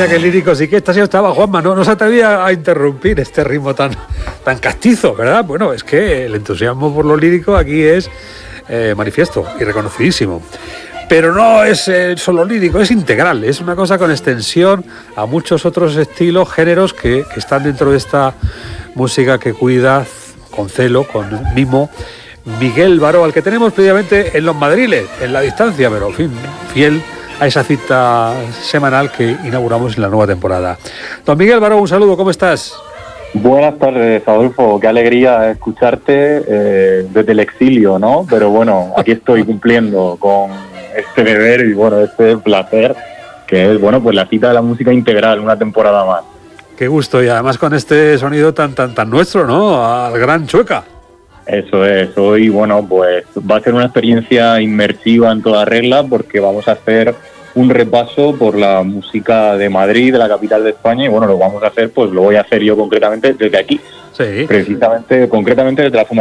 mira qué lírico, sí que estaba Juanma, no se atrevía a interrumpir este ritmo tan castizo, ¿verdad? Bueno, es que el entusiasmo por lo lírico aquí es manifiesto y reconocidísimo. Pero no es solo lírico, es integral, es una cosa con extensión a muchos otros estilos, géneros que están dentro de esta música que cuida con celo, con mimo, Miguel Baró, al que tenemos previamente en los Madriles, en la distancia, pero en fin, fiel a esa cita semanal que inauguramos en la nueva temporada. Don Miguel Baró, un saludo, ¿cómo estás? Buenas tardes, Adolfo, qué alegría escucharte desde el exilio, ¿no? Pero bueno, aquí estoy cumpliendo con este deber y bueno, este placer, que es, bueno, pues la cita de la música integral, una temporada más. Qué gusto, y además con este sonido tan nuestro, ¿no? Al gran Chueca. Eso es, hoy, bueno, pues va a ser una experiencia inmersiva en toda regla porque vamos a hacer un repaso por la música de Madrid, de la capital de España, y bueno, lo vamos a hacer, pues lo voy a hacer yo concretamente desde aquí. Sí. Precisamente, concretamente desde la